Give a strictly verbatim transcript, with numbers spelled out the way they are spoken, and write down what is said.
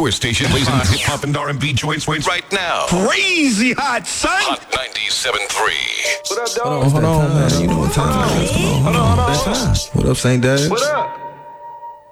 Your station plays hot hip hop and R and B joints right now. Crazy hot, son. Hot ninety-seven point three. What up, dog? Hold on, hold on, man. You know what time it is. Come on, hold on. What up, Saint Dad? What up?